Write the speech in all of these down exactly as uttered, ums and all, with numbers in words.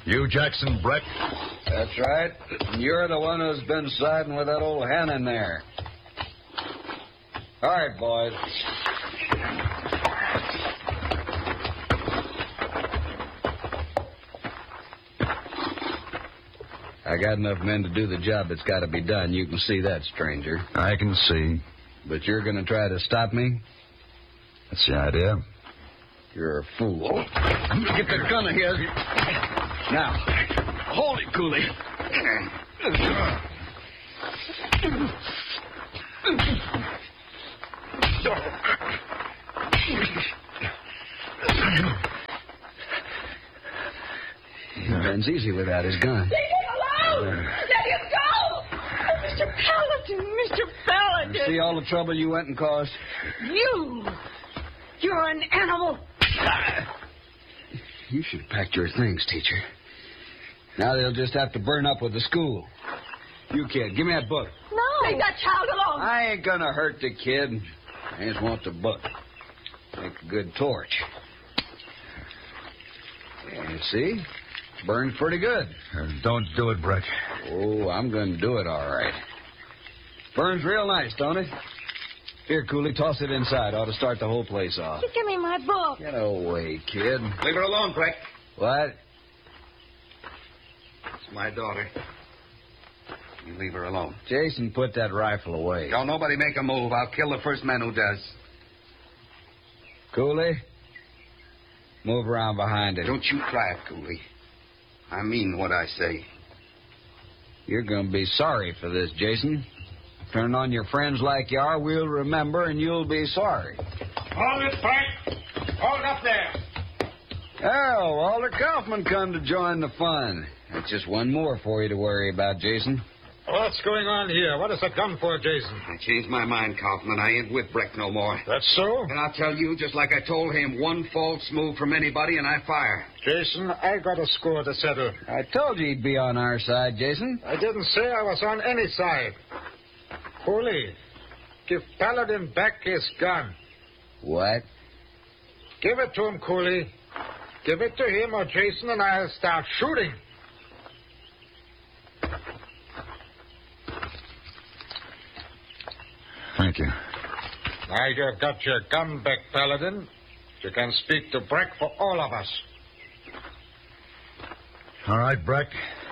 You, Jackson Breck? That's right. You're the one who's been siding with that old hen in there. All right, boys. I got enough men to do the job that's got to be done. You can see that, stranger. I can see. But you're going to try to stop me? That's the idea. You're a fool. Get the gun of his. Now, hold it, Cooley. He runs easy without his gun. Leave him alone! Let him go! Oh, Mister Paladin, Mister Paladin. See all the trouble you went and caused? You! You're an animal. You should have packed your things, teacher. Now they'll just have to burn up with the school. You kid, give me that book. No. Leave that child alone. I ain't gonna hurt the kid. I just want the book. Make a good torch. Yeah, see? Burns pretty good. Uh, don't do it, Breck. Oh, I'm gonna do it all right. Burns real nice, don't it? Here, Cooley, toss it inside. Ought to start the whole place off. Just give me my book. Get away, kid. Leave her alone, Breck. What? It's my daughter. You leave her alone. Jason, put that rifle away. Don't nobody make a move. I'll kill the first man who does. Cooley, move around behind it. Don't you try it, Cooley. I mean what I say. You're going to be sorry for this, Jason. Turn on your friends like you are, we'll remember, and you'll be sorry. Hold it, Frank. Hold up there. Oh, Walter Kaufman come to join the fun. That's just one more for you to worry about, Jason. What's going on here? What is that gun for, Jason? I changed my mind, Kaufman. I ain't with Breck no more. That's so? And I'll tell you, just like I told him, one false move from anybody and I fire. Jason, I got a score to settle. I told you he'd be on our side, Jason. I didn't say I was on any side. Cooley, give Paladin back his gun. What? Give it to him, Cooley. Give it to him or Jason and I'll start shooting. Thank you. Now you've got your gun back, Paladin. You can speak to Breck for all of us. All right, Breck.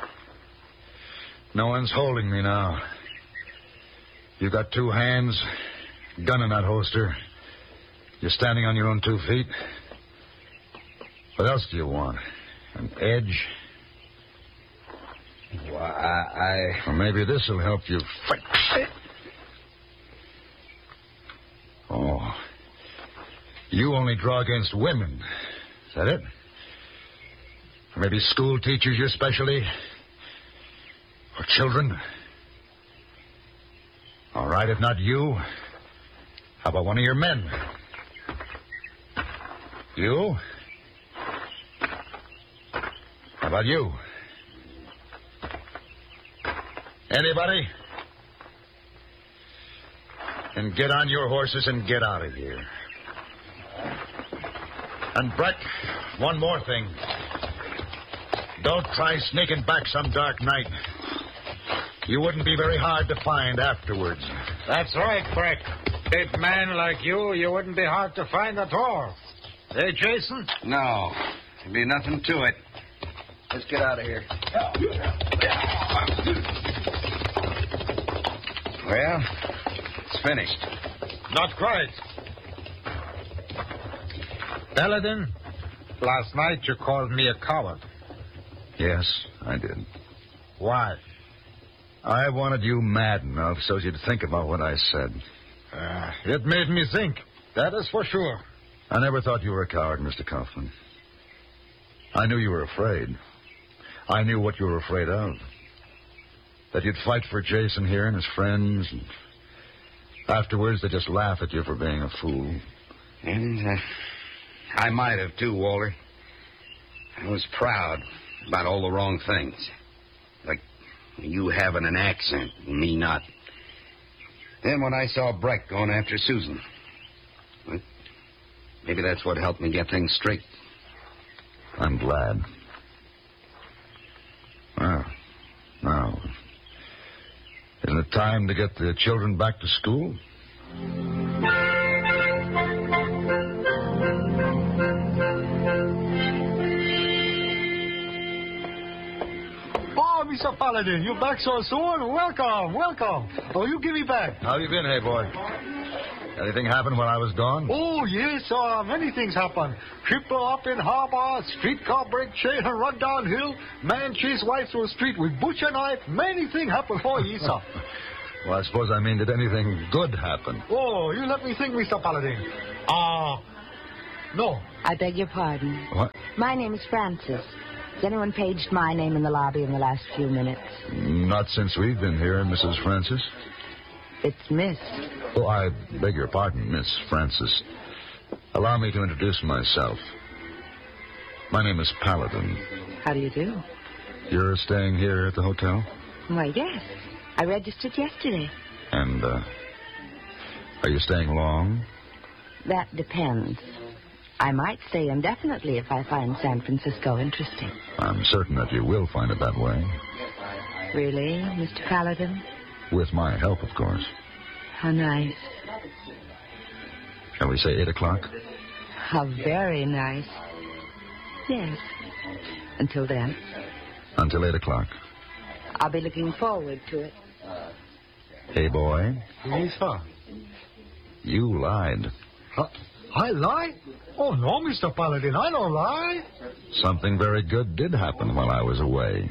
No one's holding me now. You got two hands, gun in that holster. You're standing on your own two feet. What else do you want? An edge? Well, I... I... Or maybe this will help you fight. Oh. You only draw against women. Is that it? Or maybe school teachers, your specialty? Or children? All right, if not you, how about one of your men? You? How about you? Anybody? And get on your horses and get out of here. And Breck, one more thing. Don't try sneaking back some dark night. You wouldn't be very hard to find afterwards. That's right, Breck. Big man like you, you wouldn't be hard to find at all. Hey, Jason? No, there'd be nothing to it. Let's get out of here. Well, it's finished. Not quite. Paladin, last night you called me a coward. Yes, I did. Why? I wanted you mad enough so you'd think about what I said. Uh, it made me think. That is for sure. I never thought you were a coward, Mister Kaufman. I knew you were afraid. I knew what you were afraid of. That you'd fight for Jason here and his friends, and afterwards they'd just laugh at you for being a fool. And uh, I might have, too, Walter. I was proud about all the wrong things. Like you having an accent and me not. Then when I saw Breck going after Susan, well, maybe that's what helped me get things straight. I'm glad. it time to get the children back to school? Oh, Mister Paladin, you back so soon? Welcome, welcome. Oh, you give me back. How you been, hey boy? Anything happened while I was gone? Oh, yes, uh, many things happen. Triple up in harbor, streetcar break chain and run downhill, man chase wife through the street with butcher knife. Many things happen for you, sir. Well, I suppose I mean, did anything good happen? Oh, you let me think, Mister Paladin. Ah, uh, no. I beg your pardon. What? My name is Francis. Has anyone paged my name in the lobby in the last few minutes? Not since we've been here, Missus Francis. It's Miss. Oh, I beg your pardon, Miss Francis. Allow me to introduce myself. My name is Paladin. How do you do? You're staying here at the hotel? Why, yes. I registered yesterday. And, uh, are you staying long? That depends. I might stay indefinitely if I find San Francisco interesting. I'm certain that you will find it that way. Really, Mister Paladin? With my help, of course. How nice. Shall we say eight o'clock? How very nice. Yes. Until then. Until eight o'clock. I'll be looking forward to it. Hey, boy. Yes, sir. You lied. Uh, I lie? Oh, no, Mister Paladin, I don't lie. Something very good did happen while I was away.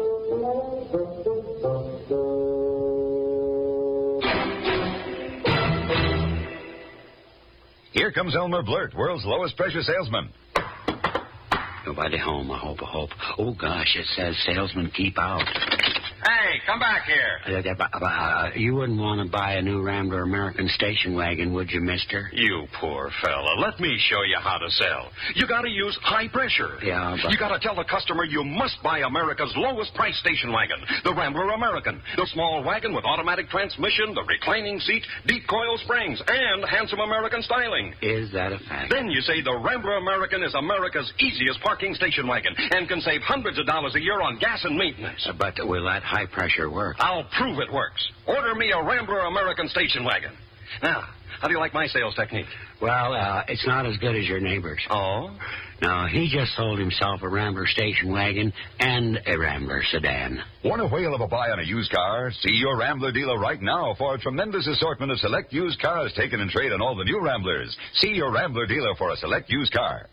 Here comes Elmer Blurt, world's lowest pressure salesman. Nobody home, I hope, I hope. Oh, gosh, it says salesman keep out. Hey, come back here. Uh, uh, uh, you wouldn't want to buy a new Rambler American station wagon, would you, mister? You poor fella. Let me show you how to sell. You got to use high pressure. Yeah, but... You got to tell the customer you must buy America's lowest price station wagon, the Rambler American. The small wagon with automatic transmission, the reclining seat, deep coil springs, and handsome American styling. Is that a fact? Then you say the Rambler American is America's easiest parking station wagon and can save hundreds of dollars a year on gas and maintenance. Uh, but will that high pressure work? I'll prove it works. Order me a Rambler American station wagon. Now, how do you like my sales technique? Well, uh, it's not as good as your neighbor's. Oh? No, he just sold himself a Rambler station wagon and a Rambler sedan. Want a whale of a buy on a used car? See your Rambler dealer right now for a tremendous assortment of select used cars taken in trade on all the new Ramblers. See your Rambler dealer for a select used car.